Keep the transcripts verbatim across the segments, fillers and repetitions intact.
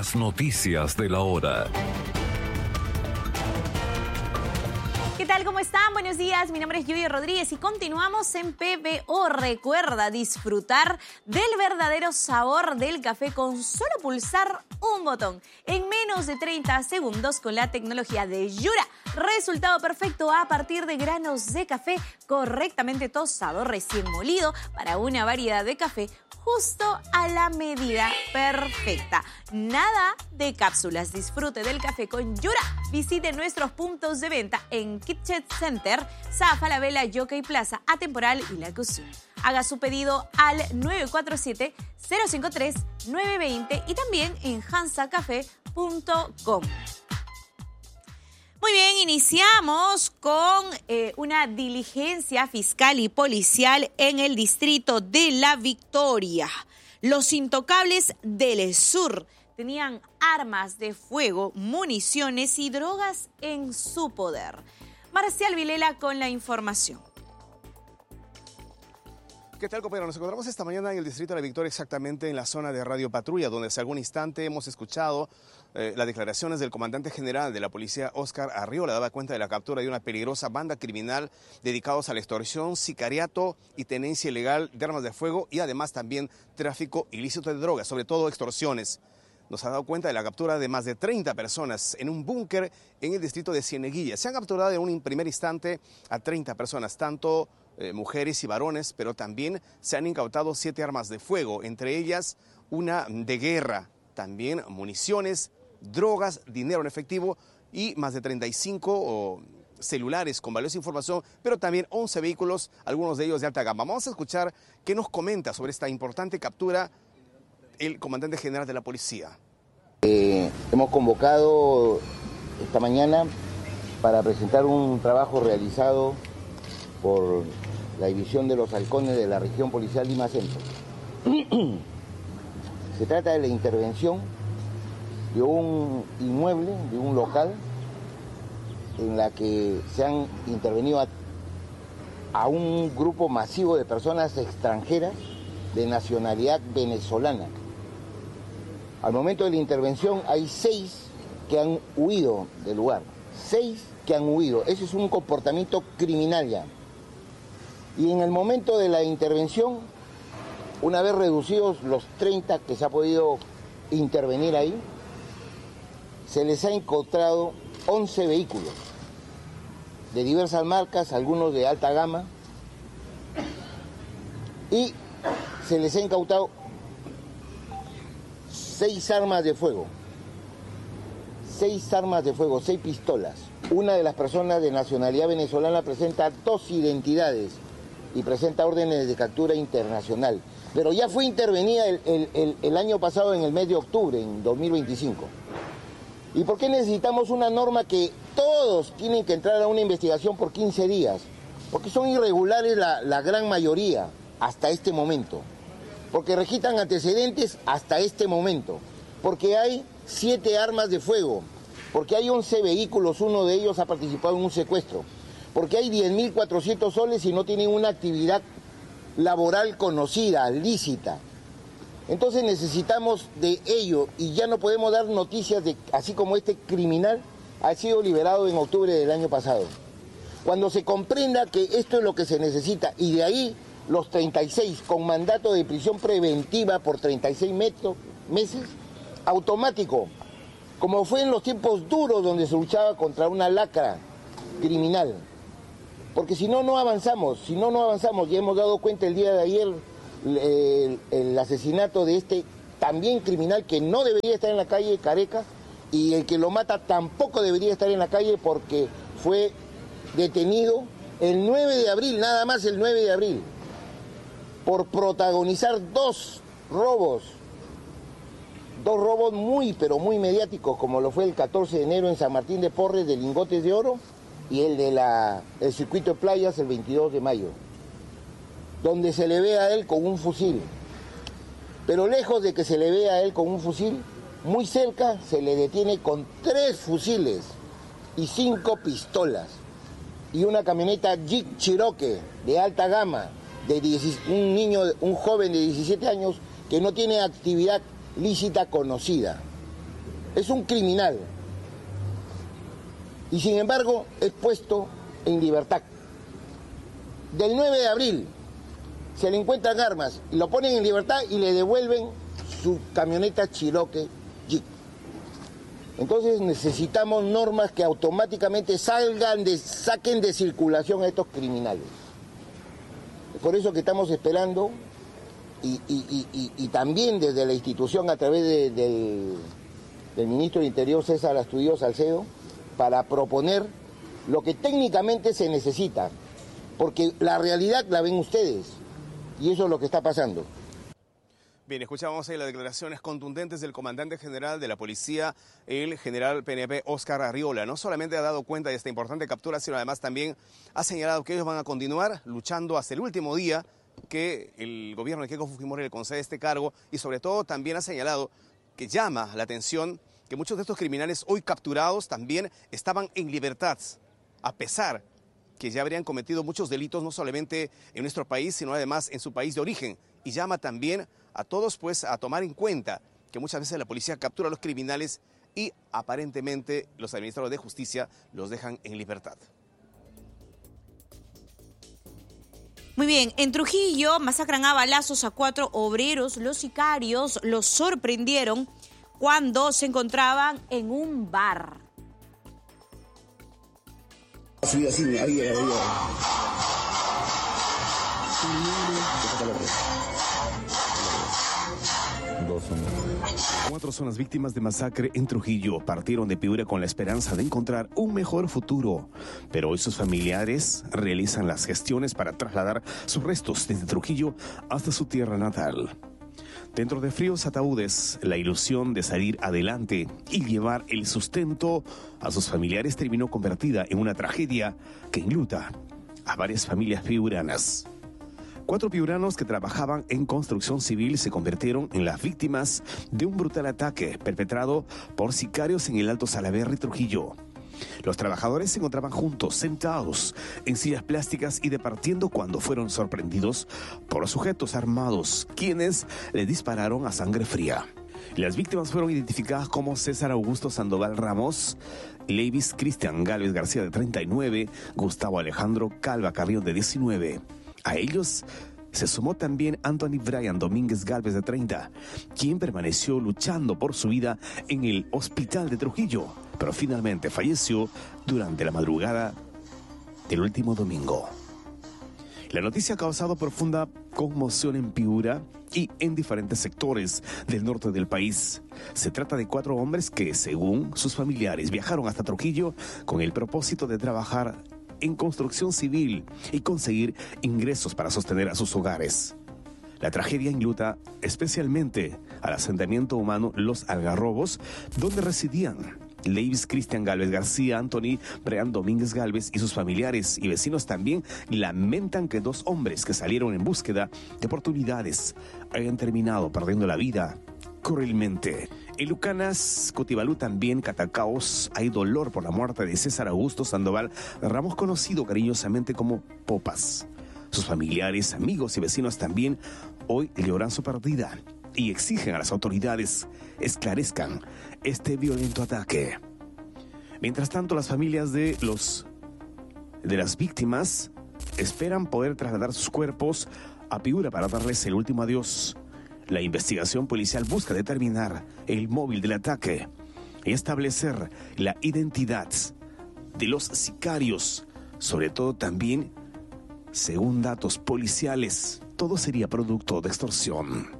Las noticias de la hora. ¿Qué tal? ¿Cómo están? Buenos días. Mi nombre es Yuya Rodríguez y continuamos en P B O. Recuerda disfrutar del verdadero sabor del café con solo pulsar un botón en menos de treinta segundos con la tecnología de Yura. Resultado perfecto a partir de granos de café correctamente tostado, recién molido para una variedad de café justo a la medida perfecta. Nada de cápsulas. Disfrute del café con Yura. Visite nuestros puntos de venta en Kitchen Center, Sa Falabella, Yockey Plaza, Atemporal y La Cocina. Haga su pedido al nueve cuatro siete, cero cinco tres, nueve dos cero y también en hansa café punto com. Muy bien, iniciamos con eh, una diligencia fiscal y policial en el distrito de La Victoria. Los intocables del sur tenían armas de fuego, municiones y drogas en su poder. Marcial Vilela con la información. ¿Qué tal, compañero? Nos encontramos esta mañana en el distrito de La Victoria, exactamente en la zona de Radio Patrulla, donde hace algún instante hemos escuchado eh, las declaraciones del comandante general de la policía, Óscar Arriola. Daba cuenta de la captura de una peligrosa banda criminal dedicados a la extorsión, sicariato y tenencia ilegal de armas de fuego y además también tráfico ilícito de drogas, sobre todo extorsiones. Nos ha dado cuenta de la captura de más de treinta personas en un búnker en el distrito de Cieneguilla. Se han capturado en un primer instante a treinta personas, tanto eh, mujeres y varones, pero también se han incautado siete armas de fuego, entre ellas una de guerra, también municiones, drogas, dinero en efectivo y más de treinta y cinco oh, celulares con valiosa información, pero también once vehículos, algunos de ellos de alta gama. Vamos a escuchar qué nos comenta sobre esta importante captura el comandante general de la policía. Eh, hemos convocado esta mañana para presentar un trabajo realizado por la División de los Halcones de la Región Policial Lima Centro. Se trata de la intervención de un inmueble, de un local, en la que se han intervenido a, a un grupo masivo de personas extranjeras de nacionalidad venezolana. Al momento de la intervención hay seis que han huido del lugar, seis que han huido. Ese es un comportamiento criminal ya. Y en el momento de la intervención, una vez reducidos los treinta que se ha podido intervenir ahí, se les ha encontrado once vehículos de diversas marcas, algunos de alta gama, y se les ha incautado seis armas de fuego, seis armas de fuego, seis pistolas. Una de las personas de nacionalidad venezolana presenta dos identidades y presenta órdenes de captura internacional, pero ya fue intervenida el, el, el, el año pasado en el mes de octubre, en dos mil veinticinco. ¿Y por qué necesitamos una norma que todos tienen que entrar a una investigación por quince días? Porque son irregulares la, la gran mayoría hasta este momento. Porque registran antecedentes hasta este momento, porque hay siete armas de fuego, porque hay once vehículos, uno de ellos ha participado en un secuestro, porque hay diez mil cuatrocientos soles y no tienen una actividad laboral conocida, lícita. Entonces necesitamos de ello y ya no podemos dar noticias de, así como este criminal ha sido liberado en octubre del año pasado. Cuando se comprenda que esto es lo que se necesita y de ahí los treinta y seis con mandato de prisión preventiva por treinta y seis metros, meses, automático, como fue en los tiempos duros donde se luchaba contra una lacra criminal. Porque si no, no avanzamos, si no, no avanzamos. Ya hemos dado cuenta el día de ayer el, el asesinato de este también criminal que no debería estar en la calle, Careca, y el que lo mata tampoco debería estar en la calle porque fue detenido el nueve de abril, nada más el nueve de abril. Por protagonizar dos robos, dos robos muy, pero muy mediáticos, como lo fue el catorce de enero en San Martín de Porres de lingotes de oro y el de la, el circuito de playas el veintidós de mayo, donde se le ve a él con un fusil. Pero lejos de que se le vea a él con un fusil, muy cerca se le detiene con tres fusiles y cinco pistolas y una camioneta Jeep Cherokee de alta gama, de un niño, un joven de diecisiete años que no tiene actividad lícita conocida. es un criminal y sin embargo es puesto en libertad. Del nueve de abril se le encuentran armas, lo ponen en libertad y le devuelven su camioneta Cherokee Jeep. Entonces necesitamos normas que automáticamente salgan de, saquen de circulación a estos criminales. Por eso que estamos esperando y, y, y, y también desde la institución a través de, del, del ministro del Interior César Astudillo Salcedo para proponer lo que técnicamente se necesita, porque la realidad la ven ustedes y eso es lo que está pasando. Bien, escuchábamos ahí las declaraciones contundentes del comandante general de la policía, el general P N P Óscar Arriola. No solamente ha dado cuenta de esta importante captura, sino además también ha señalado que ellos van a continuar luchando hasta el último día que el gobierno de Keiko Fujimori le concede este cargo, y sobre todo también ha señalado que llama la atención que muchos de estos criminales hoy capturados también estaban en libertad, a pesar que ya habrían cometido muchos delitos no solamente en nuestro país, sino además en su país de origen. Y llama también a todos pues a tomar en cuenta que muchas veces la policía captura a los criminales y aparentemente los administradores de justicia los dejan en libertad. Muy bien, en Trujillo masacran a balazos a cuatro obreros. Los sicarios los sorprendieron cuando se encontraban en un bar. Sí, sí, ahí, ahí, ahí. Cuatro son las víctimas de masacre en Trujillo. Partieron de Piura con la esperanza de encontrar un mejor futuro. Pero hoy sus familiares realizan las gestiones para trasladar sus restos desde Trujillo hasta su tierra natal. Dentro de fríos ataúdes, la ilusión de salir adelante y llevar el sustento a sus familiares terminó convertida en una tragedia que enluta a varias familias piuranas. Cuatro piuranos que trabajaban en construcción civil se convirtieron en las víctimas de un brutal ataque perpetrado por sicarios en el Alto Salaverry, Trujillo. Los trabajadores se encontraban juntos, sentados en sillas plásticas y departiendo cuando fueron sorprendidos por sujetos armados, quienes les dispararon a sangre fría. Las víctimas fueron identificadas como César Augusto Sandoval Ramos, Levis Cristian Gálvez García de treinta y nueve, Gustavo Alejandro Calva Carrión de diecinueve. A ellos se sumó también Anthony Brian Domínguez Gálvez de treinta, quien permaneció luchando por su vida en el hospital de Trujillo, pero finalmente falleció durante la madrugada del último domingo. La noticia ha causado profunda conmoción en Piura y en diferentes sectores del norte del país. Se trata de cuatro hombres que, según sus familiares, viajaron hasta Trujillo con el propósito de trabajar en construcción civil y conseguir ingresos para sostener a sus hogares. La tragedia enluta especialmente al asentamiento humano Los Algarrobos, donde residían Levis Cristian Gálvez García, Anthony Brian Domínguez Gálvez y sus familiares y vecinos también lamentan que dos hombres que salieron en búsqueda de oportunidades hayan terminado perdiendo la vida cruelmente. En Lucanas, Cotibalú, también Catacaos, hay dolor por la muerte de César Augusto Sandoval Ramos, conocido cariñosamente como Popas. Sus familiares, amigos y vecinos también hoy lloran su pérdida y exigen a las autoridades esclarezcan este violento ataque. Mientras tanto, las familias de los de las víctimas esperan poder trasladar sus cuerpos a Piura para darles el último adiós. La investigación policial busca determinar el móvil del ataque y establecer la identidad de los sicarios, sobre todo también, según datos policiales, todo sería producto de extorsión.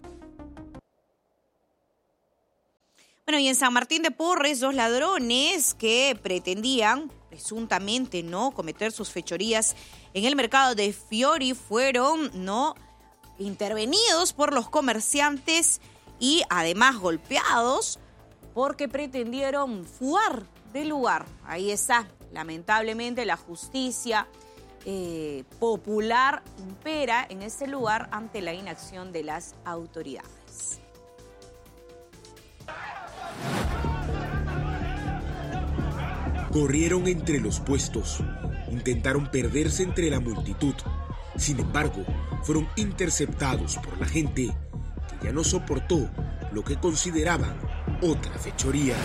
Bueno, y en San Martín de Porres, dos ladrones que pretendían, presuntamente, no cometer sus fechorías en el mercado de Fiori fueron, no, intervenidos por los comerciantes y además golpeados porque pretendieron fugar del lugar. Ahí está, lamentablemente la justicia eh, popular impera en ese lugar ante la inacción de las autoridades. Corrieron entre los puestos, intentaron perderse entre la multitud. Sin embargo, fueron interceptados por la gente que ya no soportó lo que consideraban otra fechoría.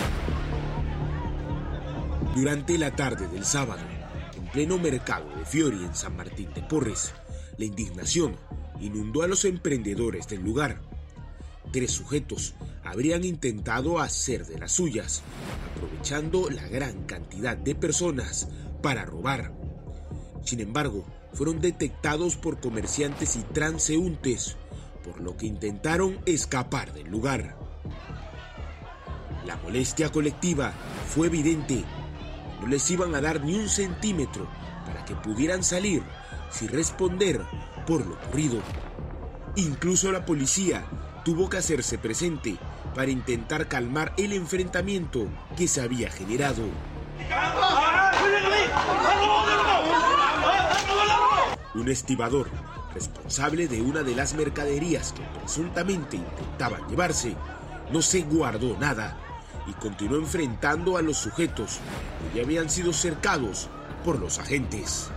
Durante la tarde del sábado, en pleno mercado de Fiori en San Martín de Porres, la indignación inundó a los emprendedores del lugar. Tres sujetos habrían intentado hacer de las suyas, aprovechando la gran cantidad de personas para robar. Sin embargo, fueron detectados por comerciantes y transeúntes, por lo que intentaron escapar del lugar. La molestia colectiva fue evidente. No les iban a dar ni un centímetro para que pudieran salir sin responder por lo ocurrido. Incluso la policía tuvo que hacerse presente para intentar calmar el enfrentamiento que se había generado. Un estibador, responsable de una de las mercaderías que presuntamente intentaban llevarse, no se guardó nada y continuó enfrentando a los sujetos que ya habían sido cercados por los agentes.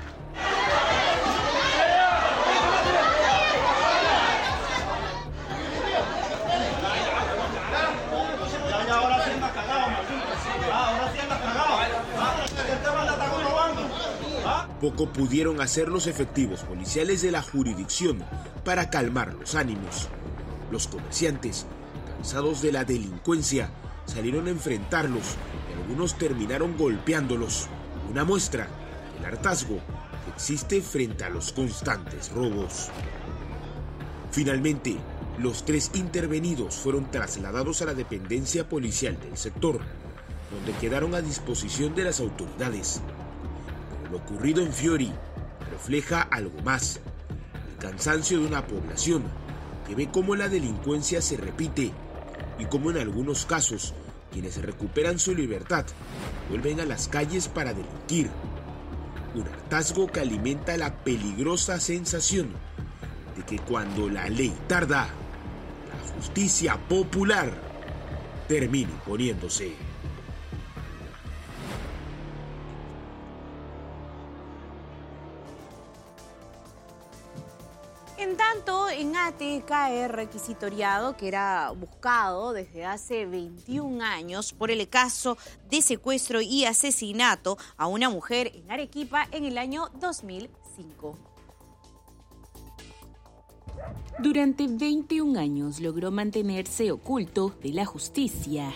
Poco pudieron hacer los efectivos policiales de la jurisdicción para calmar los ánimos. Los comerciantes, cansados de la delincuencia, salieron a enfrentarlos y algunos terminaron golpeándolos. Una muestra del hartazgo que existe frente a los constantes robos. Finalmente, los tres intervenidos fueron trasladados a la dependencia policial del sector, donde quedaron a disposición de las autoridades. Lo ocurrido en Fiori refleja algo más, el cansancio de una población que ve cómo la delincuencia se repite y cómo en algunos casos quienes recuperan su libertad vuelven a las calles para delinquir. Un hartazgo que alimenta la peligrosa sensación de que cuando la ley tarda, la justicia popular termina imponiéndose. En tanto, en Ate cae requisitoriado que era buscado desde hace veintiún años por el caso de secuestro y asesinato a una mujer en Arequipa en el año dos mil cinco. Durante veintiún años logró mantenerse oculto de la justicia.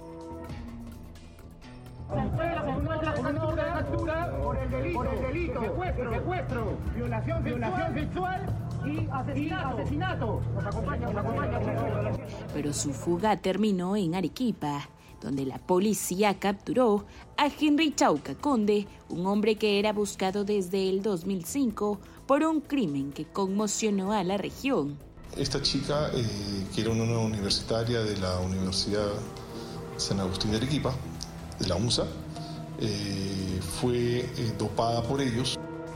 Por el delito, por el delito, secuestro, secuestro, violación, violación sexual y asesinato. Y asesinato. Nos acompaña, nos acompaña. Pero su fuga terminó en Arequipa, donde la policía capturó a Henry Chauca Conde, un hombre que era buscado desde el dos mil cinco por un crimen que conmocionó a la región. Esta chica, eh, que era una universitaria de la Universidad San Agustín de Arequipa, de la UNSA, eh, fue eh, dopada por ellos.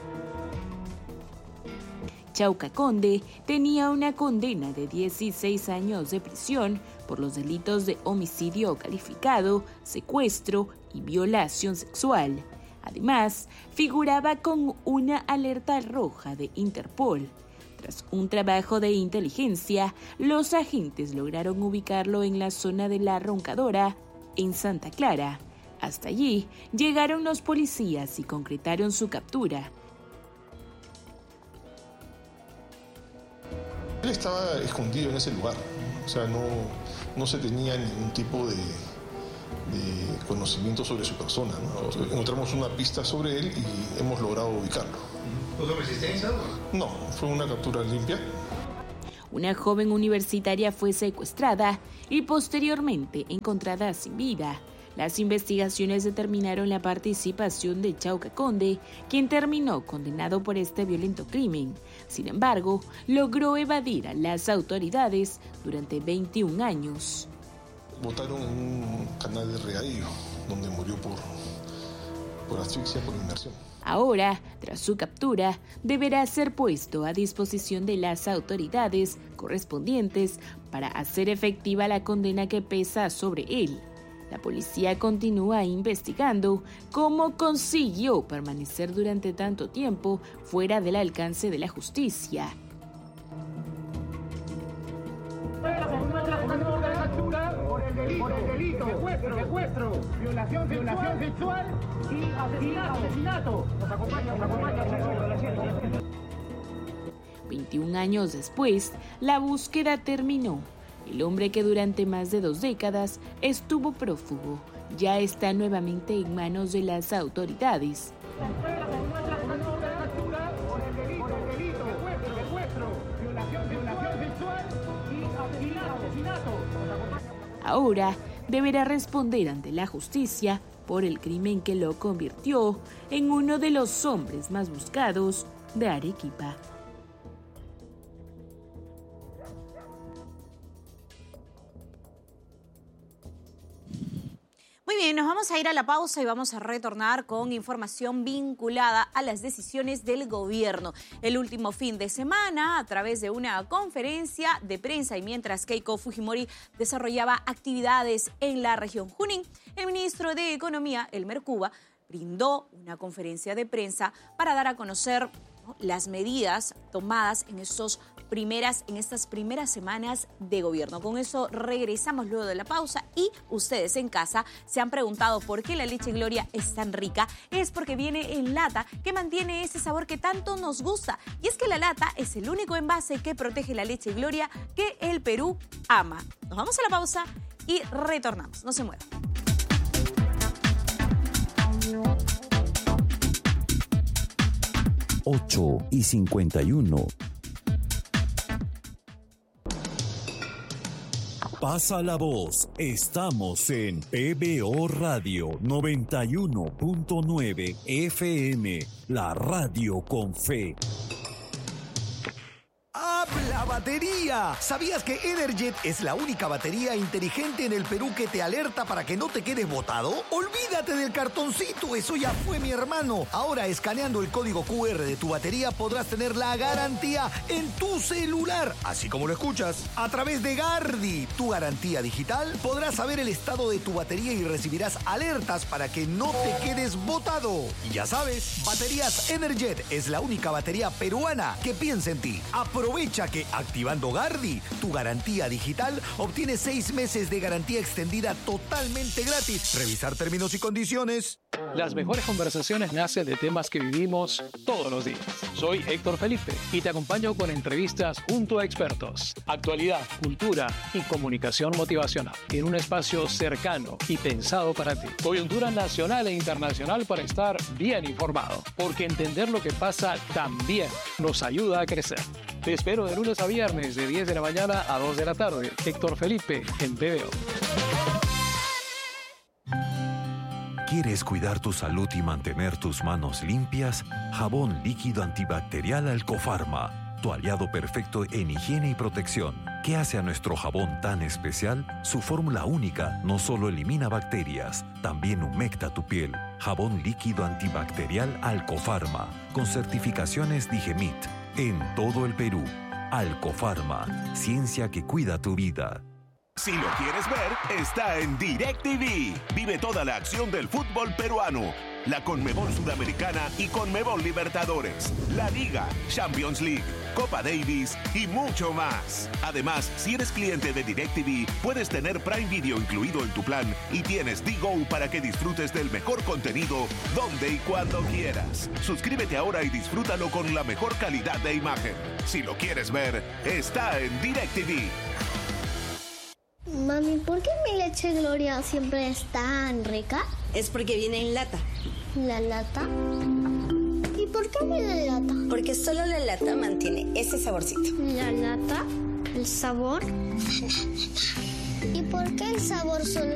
Chauca Conde tenía una condena de dieciséis años de prisión por los delitos de homicidio calificado, secuestro y violación sexual. Además, figuraba con una alerta roja de Interpol. Tras un trabajo de inteligencia, los agentes lograron ubicarlo en la zona de La Roncadora, en Santa Clara. Hasta allí llegaron los policías y concretaron su captura. Él estaba escondido en ese lugar, o sea, no, no se tenía ningún tipo de, de conocimiento sobre su persona, ¿no? Encontramos una pista sobre él y hemos logrado ubicarlo. ¿Puso resistencia? No, fue una captura limpia. Una joven universitaria fue secuestrada y posteriormente encontrada sin vida. Las investigaciones determinaron la participación de Chauca Conde, quien terminó condenado por este violento crimen. Sin embargo, logró evadir a las autoridades durante veintiún años. Botaron en un canal de regadío, donde murió por, por asfixia, por inmersión. Ahora, tras su captura, deberá ser puesto a disposición de las autoridades correspondientes para hacer efectiva la condena que pesa sobre él. La policía continúa investigando cómo consiguió permanecer durante tanto tiempo fuera del alcance de la justicia. Por el por el delito, secuestro, secuestro, violación, violación sexual y asesinato. asesinato. Nos acompaña, nos acompaña. veintiún años después, la búsqueda terminó. El hombre que durante más de dos décadas estuvo prófugo ya está nuevamente en manos de las autoridades. Ahora deberá responder ante la justicia por el crimen que lo convirtió en uno de los hombres más buscados de Arequipa. Muy bien, nos vamos a ir a la pausa y vamos a retornar con información vinculada a las decisiones del gobierno. El último fin de semana, a través de una conferencia de prensa y mientras Keiko Fujimori desarrollaba actividades en la región Junín, el ministro de Economía, Elmer Cuba, brindó una conferencia de prensa para dar a conocer, ¿no?, las medidas tomadas en estos primeras, en estas primeras semanas de gobierno. Con eso regresamos luego de la pausa y ustedes en casa se han preguntado por qué la leche Gloria es tan rica. Es porque viene en lata, que mantiene ese sabor que tanto nos gusta. Y es que la lata es el único envase que protege la leche Gloria que el Perú ama. Nos vamos a la pausa y retornamos. No se muevan. ocho y cincuenta y uno. Pasa la voz. Estamos en P B O Radio noventa y uno punto nueve F M, la radio con fe. ¡Habla batería! ¿Sabías que Energet es la única batería inteligente en el Perú que te alerta para que no te quedes botado? Olvídate del cartoncito, eso ya fue, mi hermano. Ahora, escaneando el código Q R de tu batería, podrás tener la garantía en tu celular, así como lo escuchas. A través de Gardi, tu garantía digital, podrás saber el estado de tu batería y recibirás alertas para que no te quedes botado. Y ya sabes, Baterías Energet es la única batería peruana que piensa en ti. Aprovecha que activando Gardi, tu garantía digital, obtienes seis meses de garantía extendida totalmente gratis. Revisar términos y condiciones. Las mejores conversaciones nacen de temas que vivimos todos los días. Soy Héctor Felipe y te acompaño con entrevistas junto a expertos, actualidad, cultura y comunicación motivacional en un espacio cercano y pensado para ti. Coyuntura nacional e internacional para estar bien informado, porque entender lo que pasa también nos ayuda a crecer. Te espero de lunes a viernes de diez de la mañana a dos de la tarde. Héctor Felipe en P B O. ¿Quieres cuidar tu salud y mantener tus manos limpias? Jabón líquido antibacterial Alcofarma, tu aliado perfecto en higiene y protección. ¿Qué hace a nuestro jabón tan especial? Su fórmula única no solo elimina bacterias, también humecta tu piel. Jabón líquido antibacterial Alcofarma, con certificaciones Digemit, en todo el Perú. Alcofarma, ciencia que cuida tu vida. Si lo quieres ver, está en DirecTV. Vive toda la acción del fútbol peruano. La Conmebol Sudamericana y Conmebol Libertadores. La Liga, Champions League, Copa Davis y mucho más. Además, si eres cliente de DirecTV, puedes tener Prime Video incluido en tu plan y tienes D-Go para que disfrutes del mejor contenido donde y cuando quieras. Suscríbete ahora y disfrútalo con la mejor calidad de imagen. Si lo quieres ver, está en DirecTV. Mami, ¿por qué mi leche Gloria siempre es tan rica? Es porque viene en lata. ¿La lata? ¿Y por qué viene en lata? Porque solo la lata mantiene ese saborcito. ¿La lata? ¿El sabor? ¿Y por qué el sabor solo